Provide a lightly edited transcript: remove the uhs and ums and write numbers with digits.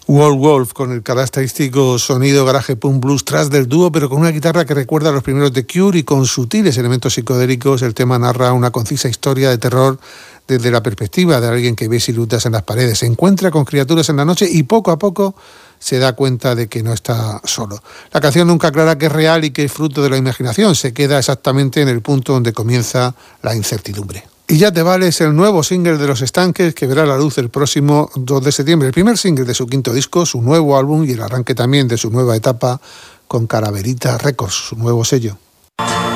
Wolf Wolf, con el característico sonido garage punk blues thrash del dúo, pero con una guitarra que recuerda a los primeros The Cure y con sutiles elementos psicodélicos. El tema narra una concisa historia de terror desde la perspectiva de alguien que ve siluetas en las paredes, se encuentra con criaturas en la noche y poco a poco se da cuenta de que no está solo. La canción nunca aclara que es real y que es fruto de la imaginación, se queda exactamente en el punto donde comienza la incertidumbre. Y Ya te vale es el nuevo single de Los Estanques, que verá la luz el próximo 2 de septiembre. El primer single de su quinto disco, su nuevo álbum y el arranque también de su nueva etapa con Calaverita Records, su nuevo sello.